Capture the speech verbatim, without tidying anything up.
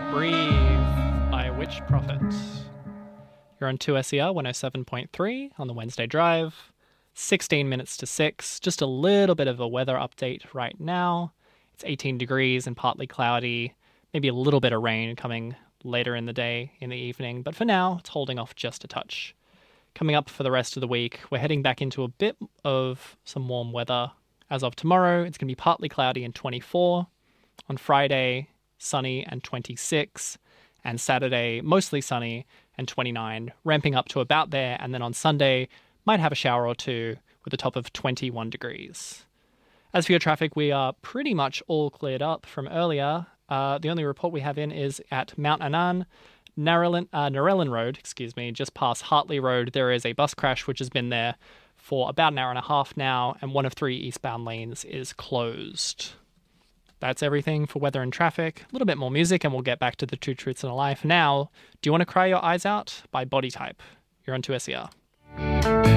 Breathe by Witch Prophet. You're on two S E R one oh seven point three on the Wednesday Drive. sixteen minutes to six. Just a little bit of a weather update right now. It's eighteen degrees and partly cloudy. Maybe a little bit of rain coming later in the day, in the evening. But for now, it's holding off just a touch. Coming up for the rest of the week, we're heading back into a bit of some warm weather. As of tomorrow, it's going to be partly cloudy and twenty-four. On Friday, sunny and twenty-six. And Saturday, mostly sunny and twenty-nine, ramping up to about there. And then on Sunday, might have a shower or two with a top of twenty-one degrees. As for your traffic, we are pretty much all cleared up from earlier. Uh, the only report we have in is at Mount Annan, Narellan, uh, Narellan Road, excuse me, just past Hartley Road. There is a bus crash which has been there for about an hour and a half now, and one of three eastbound lanes is closed. That's everything for weather and traffic. A little bit more music and we'll get back to the Two Truths and a Lie. For now, Do You Want to Cry Your Eyes Out by Body Type. You're on two S E R.